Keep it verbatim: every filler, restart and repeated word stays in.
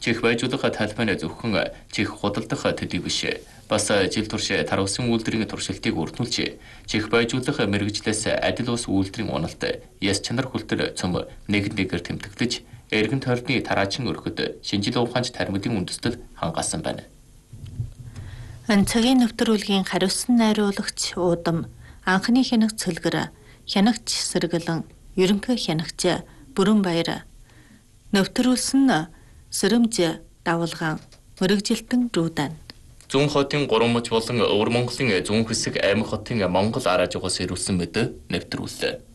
чих байжуулах тайлбараа зөвхөн чих худалдах төдий биш. Бас жил турш тарвсан үйлдвэрийн туршилтыг өртнүүлж, чих байжуулах мэргэжлээс адил ус үйлдвэрийн уналт, яс чанар хүлтэр цөм нэг нэгээр тэмдэглэж, эргэн тойрны тараачин өрхөд шинжил ухаанч тармидын үндэстэл хангаасан байна. Цагийн нэвтрүүлгийн хариуцсан найруулагч уудам, анхны хянах цөлгөр, хянагч сэргэлэн, ерөнхий хянагч бүрэн баяр. Нэвтрүүлсэн Сэрэмж давалгаан, мэргэжилтэн Руудан. Зүүн хотын гурван муж болон Өвөр Монголын зүүн хэсэг Аймаг хотын Монгол араа жугаас ирүүлсэн мэт нэвтрүүллээ.